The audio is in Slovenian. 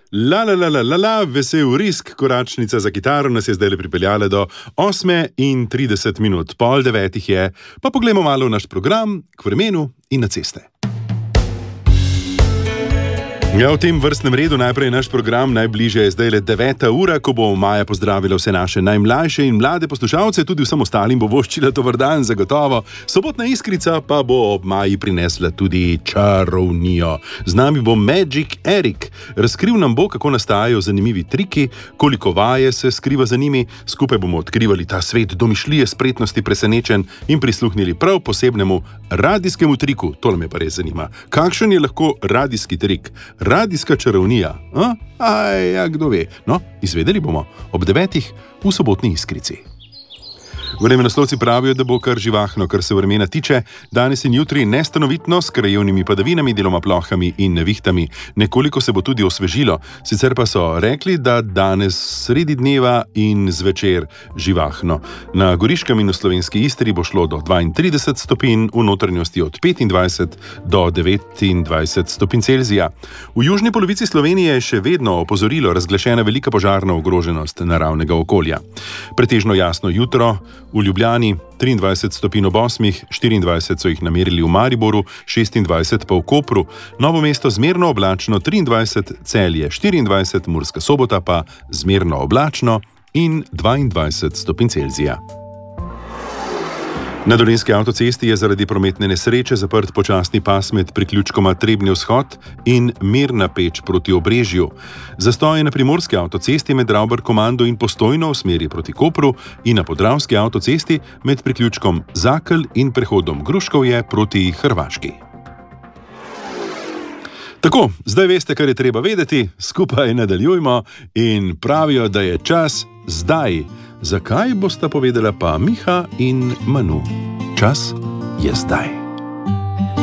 Vesel risk, koračnica za kitaro nas je zdaj pripeljala do 8:30, 8:30 je, pa poglejmo malo v naš program, k vremenu in na ceste. Ja, v tem vrstnem redu najprej naš program, najbližje je zdaj le 9. ura, ko bo Maja pozdravila vse naše najmlajše in mlade poslušalce, tudi vsem ostalim bo voščila dober dan, zagotovo. Sobotna iskrica pa bo ob Maji prinesla tudi čarovnijo. Z nami bo Magic Erik. Razkril nam bo, kako nastajajo zanimivi triki, koliko vaje se skriva za njimi. Skupaj bomo odkrivali ta svet domišljije, spretnosti, presenečenj in prisluhnili prav posebnemu radijskemu triku. Tole me pa res zanima. Kakšen je lahko radijski trik? Radijska čarovnija. Kdo ve? No, izvedeli bomo ob 9. v sobotni iskrici. Vremenoslovci pravijo, da bo kar živahno, kar se vremena tiče. Danes in jutri nestanovitno, s krajevnimi padavinami, deloma plohami in nevihtami. Nekoliko se bo tudi osvežilo. Sicer pa so rekli, da danes sredi dneva in zvečer živahno. Na Goriškem in v slovenski Istri bo šlo do 32 stopinj, v notranjosti od 25 do 29 stopinj Celzija. V južni polovici Slovenije je še vedno opozorilo razglašena velika požarna ogroženost naravnega okolja. Pretežno jasno jutro. V Ljubljani 23 stopinj ob 8, 24 so jih namerili v Mariboru, 26 pa v Kopru, Novo mesto zmerno oblačno, 23 Celje, 24 Murska Sobota pa zmerno oblačno in 22 stopinj Celzija. Na Dolenjski avtocesti je zaradi prometne nesreče zaprt počasni pas med priključkoma Trebnji vzhod in Mirna Peč proti Obrežju. Zastoj je na Primorski avtocesti med Ravbar-Komando in Postojno v smeri proti Kopru in na Podravski avtocesti med priključkom Zakelj in prehodom Gruškovje proti Hrvaški. Tako, zdaj veste, kar je treba vedeti, skupaj nadaljujmo in pravijo, da je čas zdaj. Zakaj bosta povedala pa Miha in Manu? Čas je zdaj.